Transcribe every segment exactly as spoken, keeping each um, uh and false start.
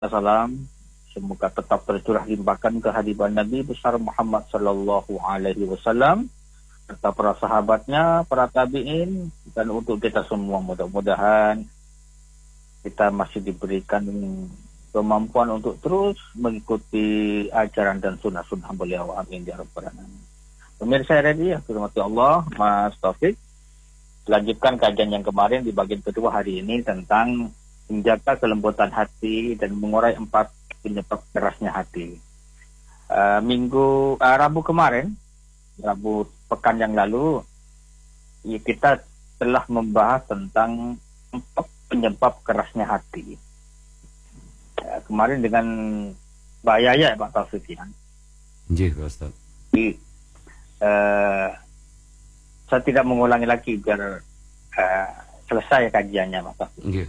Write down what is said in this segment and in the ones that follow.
Salam semoga tetap tercurah limpahkan kehadiran Nabi besar Muhammad sallallahu alaihi wasallam serta para sahabatnya, para tabi'in, dan untuk kita semua mudah-mudahan kita masih diberikan kemampuan untuk terus mengikuti ajaran dan sunnah-sunnah beliau. Amin ya rabbal alamin. Pemirsa ready ya, hormati Allah, Mas Taufik. Lanjutkan kajian yang kemarin di bagian kedua hari ini tentang menjaga kelembutan hati dan mengurai empat penyebab kerasnya hati. Uh, minggu uh, Rabu kemarin, Rabu pekan yang lalu, ya, kita telah membahas tentang empat penyebab kerasnya hati. Uh, kemarin dengan Mbak Yaya, Pak Taufik ya. Iya, Pak Ustaz. Jadi, uh, saya tidak mengulangi lagi biar uh, selesai kajiannya, Pak Taufik. Iya.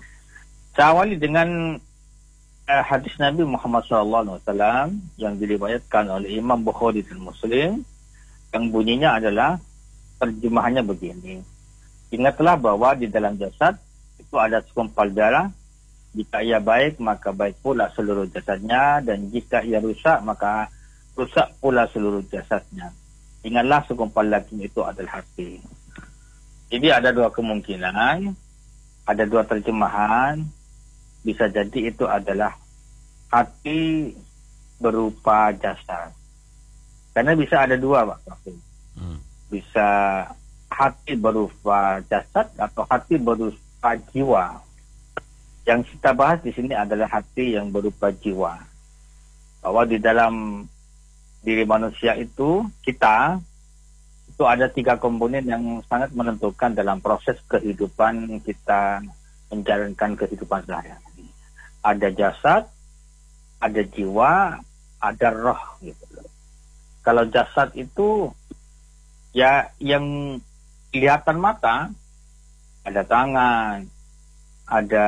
Saya awali dengan uh, hadis Nabi Muhammad shallallahu alaihi wasallam yang diriwayatkan oleh Imam Bukhari dan Muslim, yang bunyinya adalah, terjemahannya begini: ingatlah bahwa di dalam jasad itu ada segumpal darah. Jika ia baik, maka baik pula seluruh jasadnya, dan jika ia rusak, maka rusak pula seluruh jasadnya. Ingatlah segumpal daging itu adalah hati. Jadi ada dua kemungkinan, ada dua terjemahan. Bisa jadi itu adalah hati berupa jasad. Karena bisa ada dua, Pak. Hmm. Bisa hati berupa jasad atau hati berupa jiwa. Yang kita bahas di sini adalah hati yang berupa jiwa. Bahwa di dalam diri manusia itu, kita, itu ada tiga komponen yang sangat menentukan dalam proses kehidupan kita menjalankan kehidupan sehari-hari. Ada jasad, ada jiwa, ada roh gitu. Kalau jasad itu ya yang kelihatan mata, ada tangan, ada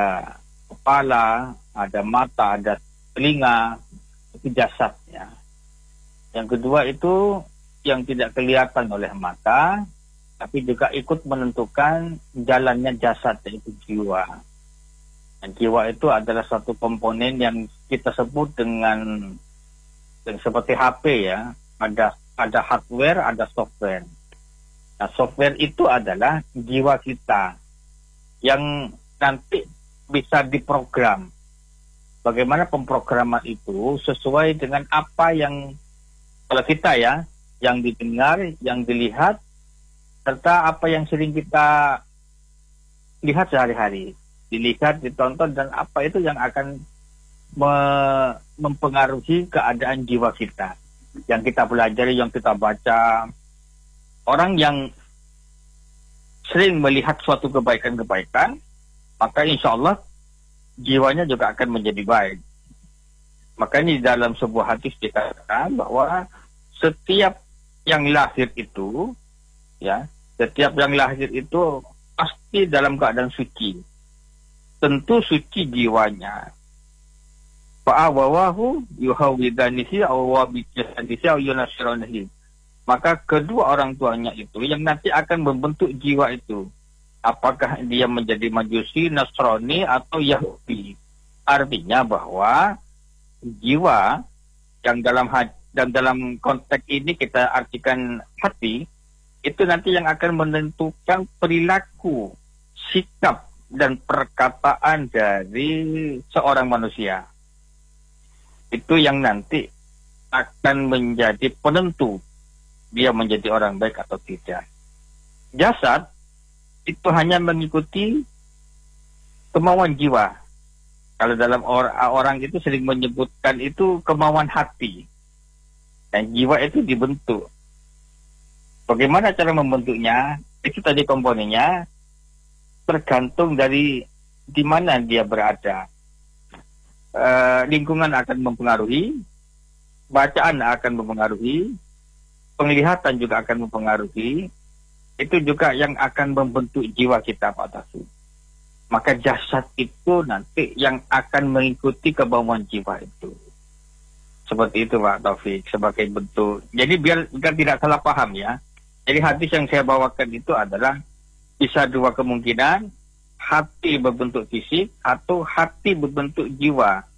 kepala, ada mata, ada telinga, itu jasad ya. Yang kedua itu yang tidak kelihatan oleh mata, tapi juga ikut menentukan jalannya jasad, yaitu jiwa. Dan jiwa itu adalah satu komponen yang kita sebut dengan, dengan seperti H P ya. Ada ada hardware, ada software. Nah, software itu adalah jiwa kita yang nanti bisa diprogram. Bagaimana pemrograman itu sesuai dengan apa yang kalau kita ya, yang didengar, yang dilihat, serta apa yang sering kita lihat sehari-hari. Dilihat, ditonton, dan apa itu yang akan me- mempengaruhi keadaan jiwa kita. Yang kita pelajari, yang kita baca. Orang yang sering melihat suatu kebaikan-kebaikan, maka insya Allah jiwanya juga akan menjadi baik. Makanya di dalam sebuah hadis dikatakan bahwa setiap yang lahir itu, ya, setiap yang lahir itu pasti dalam keadaan suci. Tentu suci jiwanya. Fa'awawahu yuhawidanihi awwabijasadihi awyunasironihi. Maka kedua orang tuanya itu yang nanti akan membentuk jiwa itu. Apakah dia menjadi Majusi, Nasrani, atau Yahudi. Artinya bahwa jiwa yang dalam dan dalam konteks ini kita artikan hati, itu nanti yang akan menentukan perilaku, sikap, dan perkataan dari seorang manusia. Itu yang nanti akan menjadi penentu dia menjadi orang baik atau tidak. Jasad itu hanya mengikuti kemauan jiwa. Kalau dalam or orang itu sering menyebutkan itu kemauan hati. Dan jiwa itu dibentuk. Bagaimana cara membentuknya? Itu tadi komponennya tergantung dari di mana dia berada. E, lingkungan akan mempengaruhi, bacaan akan mempengaruhi, penglihatan juga akan mempengaruhi. Itu juga yang akan membentuk jiwa kita, Pak Taufik. Maka jasad itu nanti yang akan mengikuti kemauan jiwa itu. Seperti itu, Pak Taufik, sebagai bentuk. Jadi biar, biar tidak salah paham ya. Jadi hadis yang saya bawakan itu adalah bisa dua kemungkinan, hati berbentuk fisik atau hati berbentuk jiwa.